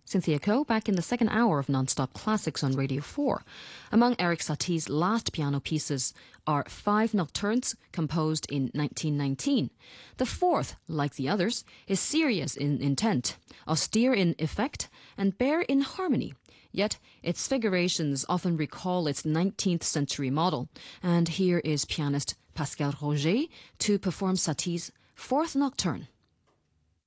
Cynthia Ko, back in the second hour of Nonstop Classics on Radio 4. Among Erik Satie's last piano pieces are 5 nocturnes composed in 1919. The fourth, like the others, is serious in intent, austere in effect, and bare in harmony. Yet its figurations often recall its 19th century model. And here is pianist Pascal Roger to perform Satie's Fourth Nocturne.